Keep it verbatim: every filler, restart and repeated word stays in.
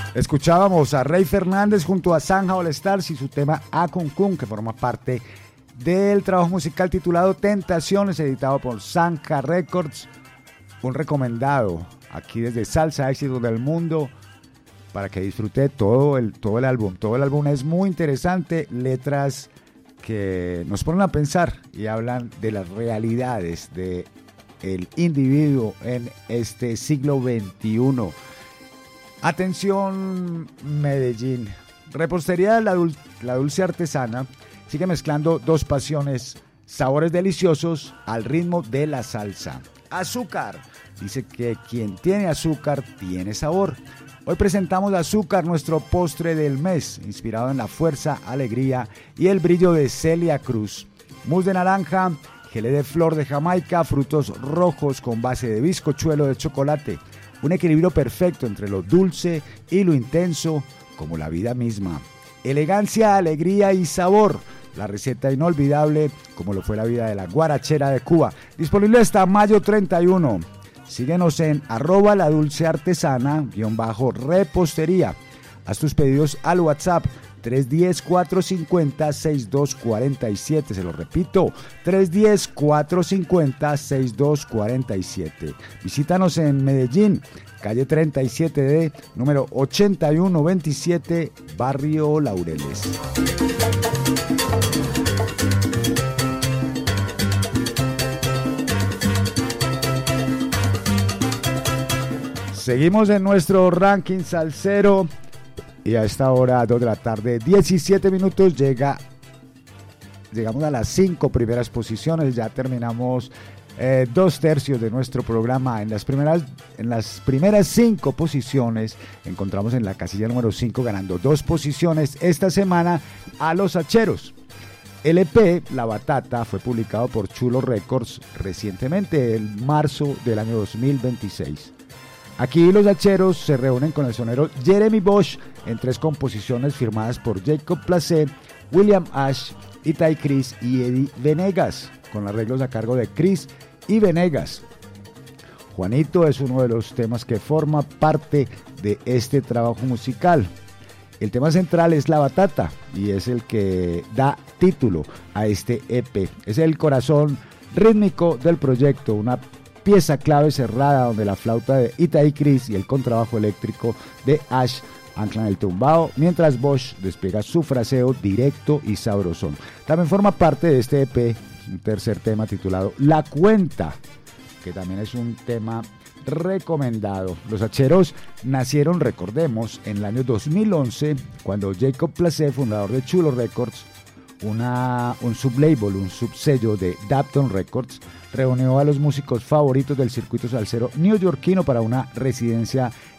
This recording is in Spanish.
Escuchábamos a Rey Fernández junto a Zanja All Stars y su tema Akun Kun, que forma parte del trabajo musical titulado Tentaciones, editado por Zanja Records. Un recomendado aquí desde Salsa Éxitos del Mundo para que disfrute todo el, todo el álbum. Todo el álbum es muy interesante, letras que nos ponen a pensar y hablan de las realidades del individuo en este siglo veintiuno. Atención Medellín, repostería La, Dul- La Dulce Artesana sigue mezclando dos pasiones, sabores deliciosos al ritmo de la salsa. Azúcar, dice que quien tiene azúcar tiene sabor. Hoy presentamos Azúcar, nuestro postre del mes, inspirado en la fuerza, alegría y el brillo de Celia Cruz. Mousse de naranja, gelé de flor de Jamaica, frutos rojos con base de bizcochuelo de chocolate. Un equilibrio perfecto entre lo dulce y lo intenso, como la vida misma. Elegancia, alegría y sabor. La receta inolvidable, como lo fue la vida de la guarachera de Cuba. Disponible hasta mayo treinta y uno. Síguenos en arroba la dulce artesana, guión bajo repostería. Haz tus pedidos al WhatsApp tres uno cero, cuatro cinco cero, seis dos cuatro siete. Se lo repito, tres uno cero, cuatro cinco cero, seis dos cuatro siete. Visítanos en Medellín, calle treinta y siete D, número ochenta y uno veintisiete, Barrio Laureles. Seguimos en nuestro ranking salsero y a esta hora, dos de la tarde, diecisiete minutos, llega, llegamos a las cinco primeras posiciones. Ya terminamos eh, dos tercios de nuestro programa. En las primeras, en las primeras cinco posiciones encontramos en la casilla número cinco, ganando dos posiciones esta semana, a Los Hacheros. El E P La Batata fue publicado por Chulo Records recientemente, en marzo del año dos mil veintiséis. Aquí los hacheros se reúnen con el sonero Jeremy Bosch en tres composiciones firmadas por Jacob Placé, William Ash, Itai Chris y Eddie Venegas, con arreglos a cargo de Chris y Venegas. Juanito es uno de los temas que forma parte de este trabajo musical. El tema central es La Batata y es el que da título a este E P. Es el corazón rítmico del proyecto, una pieza clave cerrada donde la flauta de Itai Chris y el contrabajo eléctrico de Ash anclan el tumbao, mientras Bosch despliega su fraseo directo y sabrosón. También forma parte de este E P un tercer tema titulado La Cuenta, que también es un tema recomendado. Los Hacheros nacieron, recordemos, en el año dos mil once, cuando Jacob Placé, fundador de Chulo Records, una, un sublabel, un subsello de Dapton Records, reunió a los músicos favoritos del circuito salsero neoyorquino para una residencia